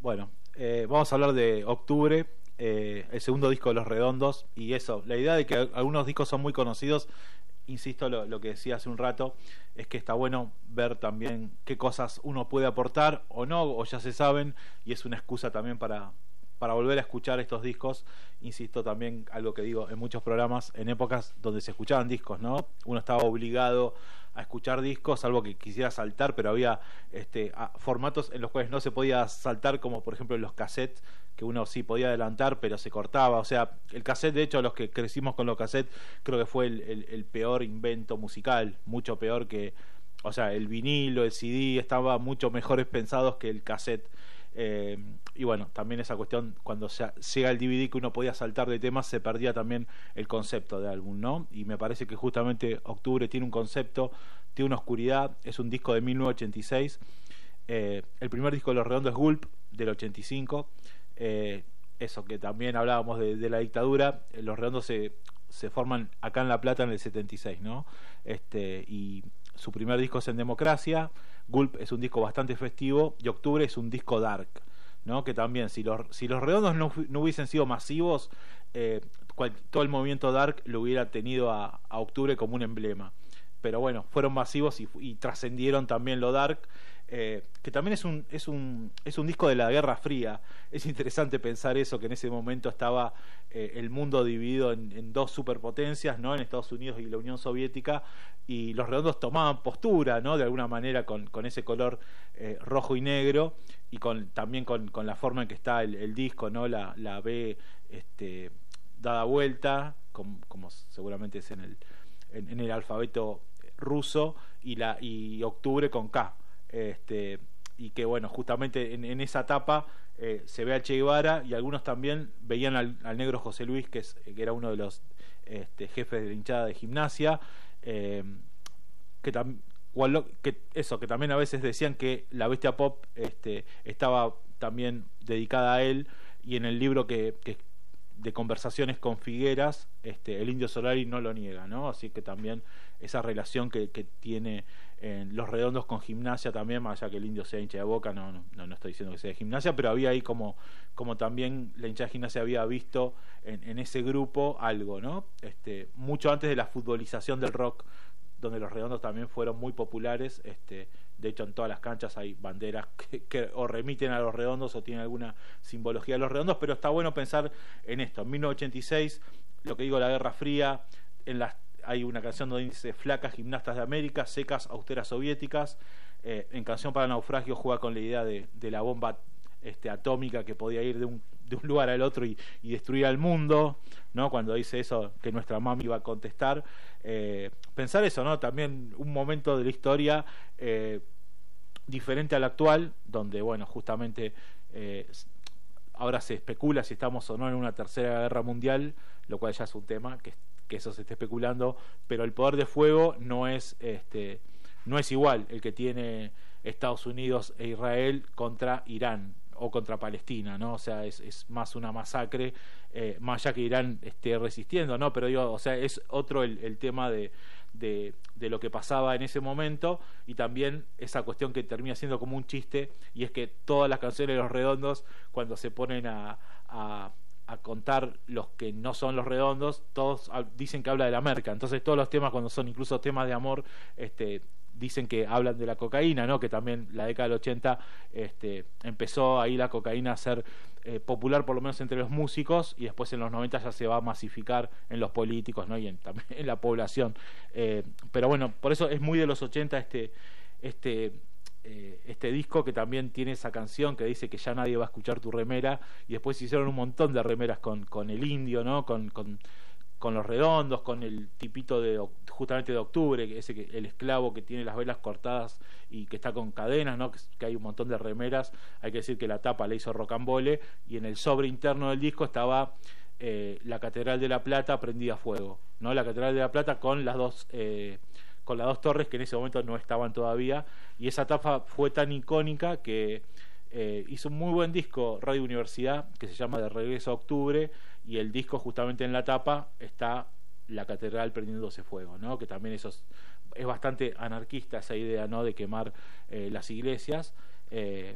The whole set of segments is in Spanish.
Bueno, vamos a hablar de Octubre, el segundo disco de Los Redondos. Y eso, la idea de que algunos discos son muy conocidos, insisto, lo que decía hace un rato, es que está bueno ver también qué cosas uno puede aportar o no, o ya se saben, y es una excusa también para volver a escuchar estos discos. Insisto también, algo que digo en muchos programas, en épocas donde se escuchaban discos, ¿no? Uno estaba obligado a escuchar discos, salvo que quisiera saltar, pero había formatos en los cuales no se podía saltar, como por ejemplo los cassettes, que uno sí podía adelantar, pero se cortaba. O sea, el cassette, de hecho, los que crecimos con los cassettes, creo que fue el peor invento musical, mucho peor que... O sea, el vinilo, el CD, estaban mucho mejores pensados que el cassette. Y bueno, también esa cuestión, cuando llega el DVD que uno podía saltar de temas, se perdía también el concepto de álbum, ¿no? Y me parece que justamente Octubre tiene un concepto, tiene una oscuridad. Es un disco de 1986. El primer disco de Los Redondos es Gulp, del 85. Eso, que también hablábamos de la dictadura. Los Redondos se forman acá en La Plata en el 76, ¿no? Y su primer disco es En Democracia. Gulp es un disco bastante festivo, y Octubre es un disco dark, ¿no? Que también, si los Redondos no hubiesen sido masivos, todo el movimiento dark lo hubiera tenido a Octubre como un emblema. Pero bueno, fueron masivos y trascendieron también lo dark, que también es un disco de la Guerra Fría. Es interesante pensar eso, que en ese momento estaba el mundo dividido en dos superpotencias, ¿no? En Estados Unidos y la Unión Soviética, y los Redondos tomaban postura, ¿no? De alguna manera con ese color rojo y negro, y también con la forma en que está el disco, ¿no? La B dada vuelta, como seguramente es en el alfabeto ruso, y Octubre con K. Y que bueno, justamente en esa etapa se ve a Che Guevara, y algunos también veían al negro José Luis, que era uno de los jefes de la hinchada de Gimnasia, que también a veces decían que la bestia pop estaba también dedicada a él. Y en el libro que de conversaciones con Figueras, el Indio Solari no lo niega, ¿no? Así que también esa relación que tiene Los Redondos con Gimnasia también, más allá que el Indio sea hincha de Boca, no estoy diciendo que sea de Gimnasia, pero había ahí como también la hinchada de Gimnasia había visto en ese grupo algo, ¿no? Mucho antes de la futbolización del rock, donde Los Redondos también fueron muy populares. De hecho, en todas las canchas hay banderas que o remiten a Los Redondos o tienen alguna simbología de Los Redondos. Pero está bueno pensar en esto. En 1986, lo que digo, la Guerra Fría, hay una canción donde dice: flacas gimnastas de América, secas austeras soviéticas. En Canción para el Naufragio juega con la idea de la bomba atómica, que podía ir de un lugar al otro y destruir al mundo, ¿no? Cuando dice eso, que nuestra mami iba a contestar. Pensar eso, ¿no? También un momento de la historia diferente al actual, donde bueno, justamente ahora se especula si estamos o no en una tercera guerra mundial, lo cual ya es un tema que eso se esté especulando, pero el poder de fuego no es igual el que tiene Estados Unidos e Israel contra Irán o contra Palestina, ¿no? O sea, es más una masacre, más allá que Irán esté resistiendo, ¿no? Pero digo, o sea, es otro el tema de lo que pasaba en ese momento, y también esa cuestión que termina siendo como un chiste, y es que todas las canciones de Los Redondos, cuando se ponen a contar los que no son Los Redondos, todos dicen que habla de la merca. Entonces todos los temas, cuando son incluso temas de amor, dicen que hablan de la cocaína, ¿no? Que también la década del 80 empezó ahí la cocaína a ser popular, por lo menos entre los músicos, y después en los 90 ya se va a masificar en los políticos, ¿no? Y también en la población. Pero bueno, por eso es muy de los 80 este disco, que también tiene esa canción que dice que ya nadie va a escuchar tu remera, y después hicieron un montón de remeras con el Indio, ¿no? Con Los Redondos, con el tipito justamente de Octubre, el esclavo que tiene las velas cortadas y que está con cadenas, ¿no? Que hay un montón de remeras. Hay que decir que la tapa la hizo Rocambole, y en el sobre interno del disco estaba la Catedral de La Plata prendida a fuego, ¿no? La Catedral de La Plata con las dos torres, que en ese momento no estaban todavía, y esa tapa fue tan icónica que hizo un muy buen disco Radio Universidad, que se llama De Regreso a Octubre, y el disco, justamente en la tapa está la catedral prendiéndose fuego, ¿no? Que también eso es bastante anarquista, esa idea, ¿no? De quemar las iglesias.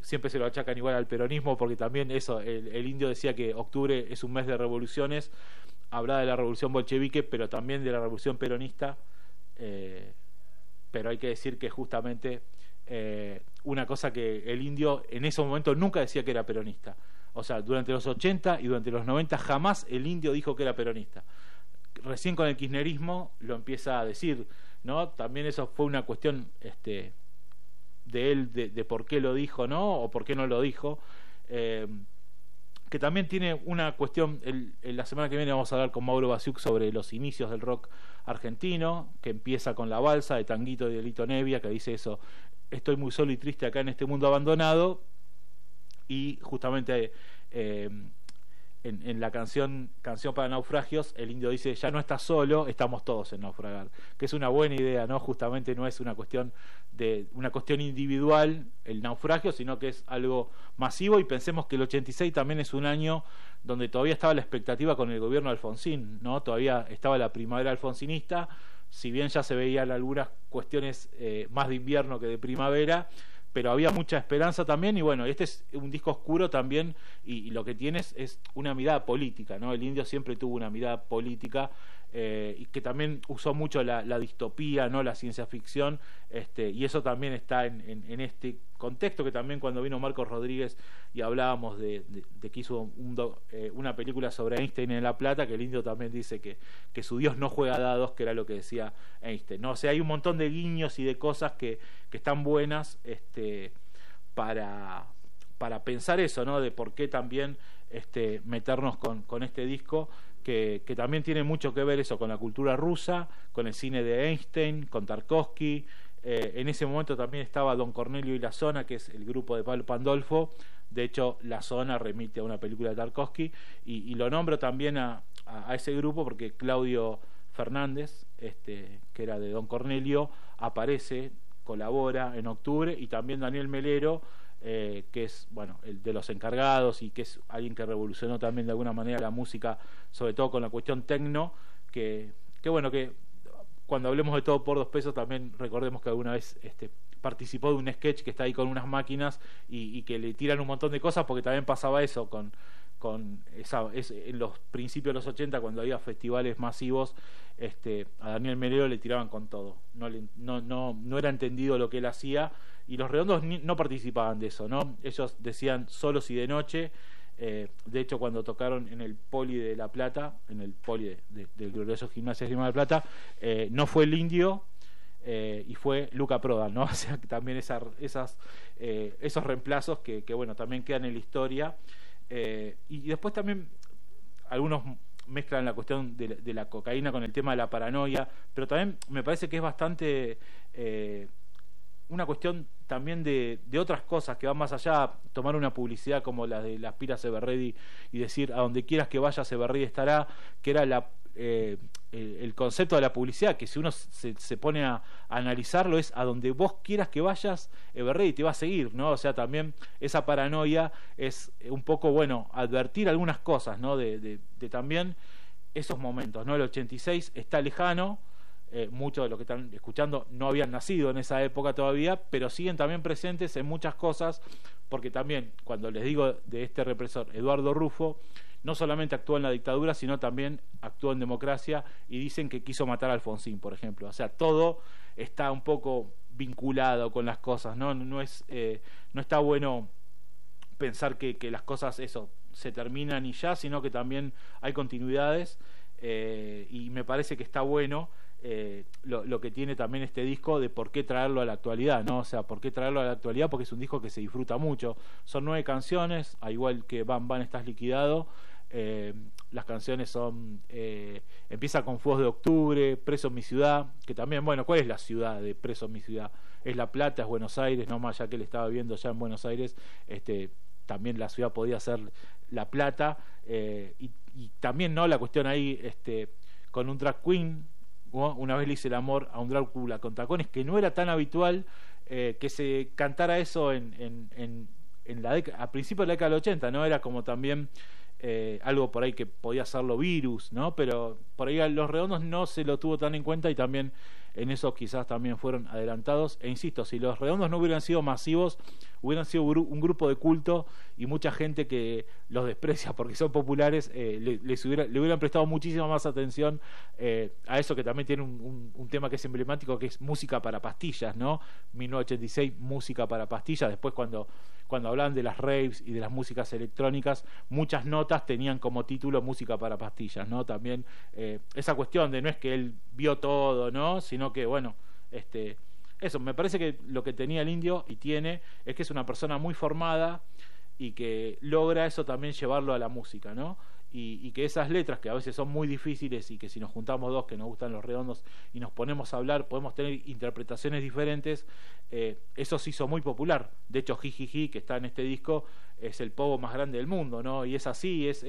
siempre se lo achacan igual al peronismo, porque también eso, el Indio decía que octubre es un mes de revoluciones, hablaba de la revolución bolchevique, pero también de la revolución peronista, pero hay que decir que justamente una cosa que el Indio en ese momento nunca decía que era peronista. O sea, durante los 80 y durante los 90 jamás el Indio dijo que era peronista. Recién con el kirchnerismo lo empieza a decir, ¿no? También eso fue una cuestión de él, de por qué lo dijo, ¿no? O por qué no lo dijo. Que también tiene una cuestión, la semana que viene vamos a hablar con Mauro Basiuk sobre los inicios del rock argentino, que empieza con La Balsa de Tanguito y de Lito Nevia, que dice eso: estoy muy solo y triste acá en este mundo abandonado. Y justamente en la canción para naufragios, el Indio dice: ya no estás solo, estamos todos en naufragar, que es una buena idea, ¿no? Justamente no es una cuestión individual el naufragio, sino que es algo masivo. Y pensemos que el 86 también es un año donde todavía estaba la expectativa con el gobierno de Alfonsín, ¿no? Todavía estaba la primavera alfonsinista, si bien ya se veían algunas cuestiones más de invierno que de primavera, pero había mucha esperanza también. Y bueno, este es un disco oscuro también, y lo que tiene es una mirada política, ¿no? El Indio siempre tuvo una mirada política, y que también usó mucho la distopía, ¿no? La ciencia ficción, y eso también está en este contexto, que también cuando vino Marcos Rodríguez y hablábamos de que hizo una película sobre Einstein en La Plata, que el Indio también dice que su Dios no juega dados, que era lo que decía Einstein, ¿no? O sea, hay un montón de guiños y de cosas que están buenas para pensar eso, ¿no? De por qué también meternos con este disco, que también tiene mucho que ver eso con la cultura rusa, con el cine de Einstein, con Tarkovsky. En ese momento también estaba Don Cornelio y La Zona, que es el grupo de Pablo Pandolfo. De hecho, La Zona remite a una película de Tarkovsky, y lo nombro también a ese grupo porque Claudio Fernández, que era de Don Cornelio, aparece, colabora en octubre, y también Daniel Melero, que es, bueno, el de los encargados, y que es alguien que revolucionó también de alguna manera la música, sobre todo con la cuestión tecno, que bueno, que cuando hablemos de Todo por 2 pesos también recordemos que alguna vez participó de un sketch que está ahí con unas máquinas y que le tiran un montón de cosas, porque también pasaba eso en los principios de los 80, cuando había festivales masivos, a Daniel Melero le tiraban con todo, no era entendido lo que él hacía, y los Redondos no participaban de eso, ¿no? Ellos decían solos y de noche. De hecho, cuando tocaron en el Poli de La Plata, en el Poli del glorioso Gimnasia de La Plata, no fue el Indio, y fue Luca Prodan, ¿no? O sea, que también esos reemplazos que bueno, también quedan en la historia. Y después también algunos mezclan la cuestión de la cocaína con el tema de la paranoia, pero también me parece que es bastante una cuestión también de otras cosas que van más allá. Tomar una publicidad como la de las pilas Everready y decir: a donde quieras que vayas Everready estará, que era el concepto de la publicidad, que si uno se pone a analizarlo, es: a donde vos quieras que vayas Everready te va a seguir, ¿no? O sea, también esa paranoia es un poco, bueno, advertir algunas cosas, ¿no? De también esos momentos, ¿no? El 86 está lejano. Muchos de los que están escuchando no habían nacido en esa época todavía, pero siguen también presentes en muchas cosas, porque también, cuando les digo de este represor, Eduardo Rufo, no solamente actuó en la dictadura, sino también actuó en democracia, y dicen que quiso matar a Alfonsín, por ejemplo. O sea, todo está un poco vinculado con las cosas, ¿no? No está bueno pensar que las cosas se terminan y ya, sino que también hay continuidades, y me parece que está bueno lo que tiene también este disco, de por qué traerlo a la actualidad, ¿no? O sea, por qué traerlo a la actualidad, porque es un disco que se disfruta mucho. Son 9 canciones, al igual que Van Van Estás Liquidado. Las canciones son empieza con Fuegos de Octubre, Preso en mi ciudad, que también, bueno, ¿cuál es la ciudad de Preso en mi ciudad? Es La Plata, es Buenos Aires, no más, ya que él estaba viviendo ya en Buenos Aires, también la ciudad podía ser La Plata, y también, ¿no? La cuestión ahí, con un drag queen, ¿no? Una vez le hice el amor a un Drácula con tacones, que no era tan habitual que se cantara eso en a principios de la década del 80, ¿no? Era como también algo por ahí que podía hacerlo Virus, ¿no? Pero por ahí a Los Redondos no se lo tuvo tan en cuenta, y también en eso quizás también fueron adelantados. E insisto, si los Redondos no hubieran sido masivos, hubieran sido un grupo de culto, y mucha gente que los desprecia porque son populares le hubieran prestado muchísima más atención a eso, que también tiene un tema que es emblemático, que es música para pastillas, ¿no? 1986, música para pastillas. Después cuando hablaban de las raves y de las músicas electrónicas, muchas notas tenían como título música para pastillas, ¿no? También esa cuestión de no es que él vio todo, ¿no? Sino que, bueno, eso, me parece que lo que tenía el Indio y tiene es que es una persona muy formada y que logra eso también llevarlo a la música, ¿no? Y que esas letras, que a veces son muy difíciles, y que si nos juntamos dos que nos gustan los Redondos y nos ponemos a hablar, podemos tener interpretaciones diferentes, eso se hizo muy popular. De hecho, Jijiji, que está en este disco, es el pogo más grande del mundo, ¿no? Y es así, es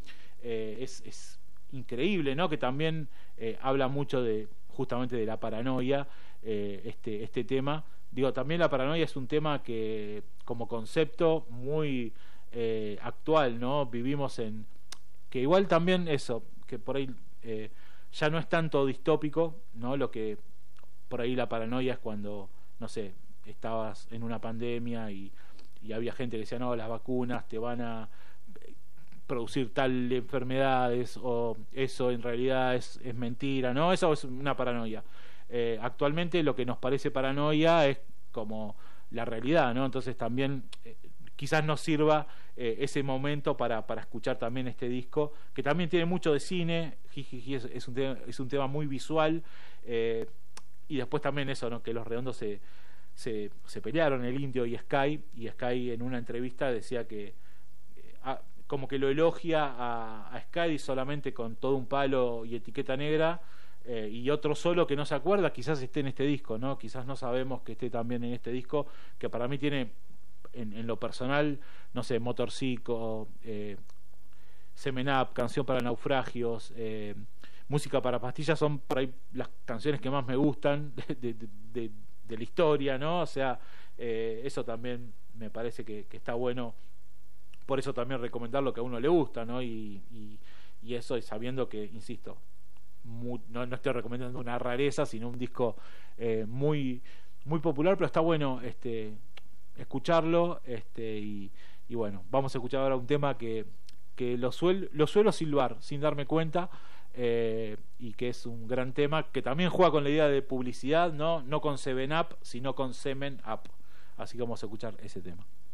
increíble, ¿no? Que también habla mucho justamente de la paranoia, este tema. Digo, también la paranoia es un tema que, como concepto, muy actual, ¿no? Vivimos que igual también eso, que por ahí ya no es tanto distópico, ¿no? Lo que por ahí la paranoia es cuando, no sé, estabas en una pandemia y había gente que decía, no, las vacunas te van a producir tal enfermedades, o eso en realidad es mentira, ¿no? Eso es una paranoia. Actualmente lo que nos parece paranoia es como la realidad, ¿no? Entonces también quizás nos sirva ese momento para escuchar también este disco, que también tiene mucho de cine. Jijiji es un tema muy visual, y después también eso, ¿no? Que los Redondos se pelearon, el Indio y Sky en una entrevista decía que como que lo elogia a Sky solamente con todo un palo y etiqueta negra, y otro solo que no se acuerda, quizás esté en este disco, ¿no? Quizás no sabemos que esté también en este disco, que para mí tiene en lo personal, no sé, Motorcico, Semen Up, Canción para Naufragios, Música para Pastillas, son por ahí las canciones que más me gustan de la historia, ¿no? O sea, eso también me parece que está bueno. Por eso también recomendar lo que a uno le gusta, ¿no? Y eso, sabiendo que, insisto, no estoy recomendando una rareza, sino un disco muy muy popular, pero está bueno escucharlo, y bueno, vamos a escuchar ahora un tema que lo suelo silbar sin darme cuenta, y que es un gran tema, que también juega con la idea de publicidad, no con Seven Up, sino con Semen Up. Así que vamos a escuchar ese tema.